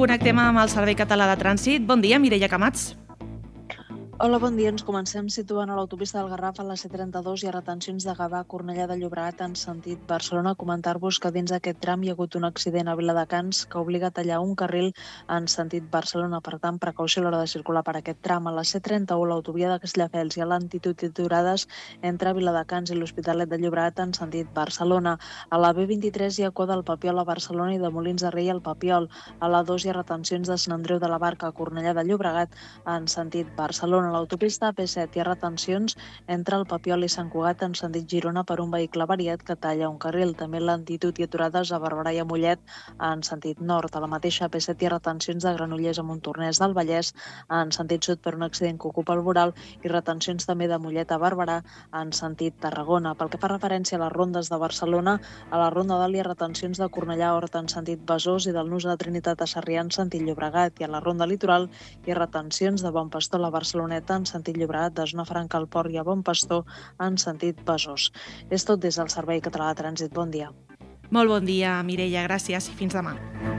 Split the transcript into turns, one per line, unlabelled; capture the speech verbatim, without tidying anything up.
Connectem amb el Servei Català de Trànsit. Bon dia, Mireia Camats.
Hola, bon dia. Ens comencem situant a l'autopista del Garraf a la C trenta-dos i a retencions de Gavà a Cornellà de Llobregat en sentit Barcelona. Comentar-vos que dins d'aquest tram hi ha hagut un accident a Viladecans que obliga a tallar un carril en sentit Barcelona. Per tant, precaució a l'hora de circular per aquest tram. A la C trenta-u, l'autovia de Castelldefels i a l'Altitud i Aturades entre Viladecans i l'Hospitalet de Llobregat en sentit Barcelona. A la B vint-i-tres hi ha coda al Papiol a Barcelona i de Molins de Rei al Papiol. A la dos hi ha retencions de Sant Andreu de la Barca a Cornellà de Llobregat en sentit Barcelona. A l'autopista A P set hi ha retencions entre el Papiol i Sant Cugat en sentit Girona per un vehicle variat que talla un carril. També l'Altitud i Aturades a Barberà i a Mollet en sentit nord. A la mateixa A P set hi ha retencions de Granollers a Montornès del Vallès en sentit sud per un accident que ocupa el voral i retencions també de Mollet a Barberà en sentit Tarragona. Pel que fa referència a les rondes de Barcelona, a la Ronda Dalt hi ha retencions de Cornellà a Horta en sentit Besòs i del Nus de Trinitat a Sarrià en sentit Llobregat, i a la Ronda Litoral hi ha retencions de Bon Pastor a la Barceloneta en sentit Llobregat, de Zona Franca al Port i a Bon Pastor en sentit Besòs. És tot des del Servei Català de Trànsit. Bon dia.
Molt bon dia, Mireia. Gràcies i fins demà.